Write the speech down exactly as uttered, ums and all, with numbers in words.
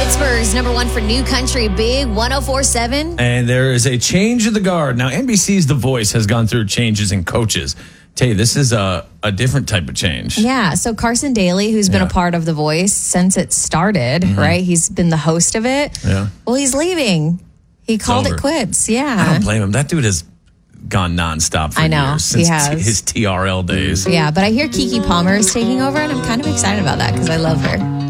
Pittsburgh's number one for new country, Big one oh four point seven. And there is a change of the guard. Now, N B C's The Voice has gone through changes in coaches. Tell you, this is a, a different type of change. Yeah, so Carson Daly, who's been Yeah. a part of The Voice since it started, Mm-hmm. right? He's been the host of it. Yeah. Well, he's leaving. He called over. it quits. Yeah. I don't blame him. That dude has gone nonstop for I know, years. he Since has. t- his T R L days. Yeah, but I hear Kiki Palmer is taking over, and I'm kind of excited about that because I love her.